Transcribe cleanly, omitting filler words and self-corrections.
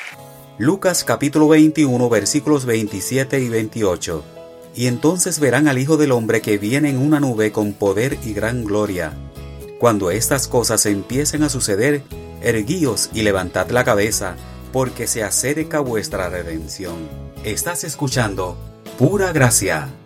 Lucas capítulo 21 versículos 27 y 28. Y entonces verán al Hijo del Hombre que viene en una nube con poder y gran gloria. Cuando estas cosas empiecen a suceder, erguíos y levantad la cabeza, porque se acerca vuestra redención. Estás escuchando Pura Gracia.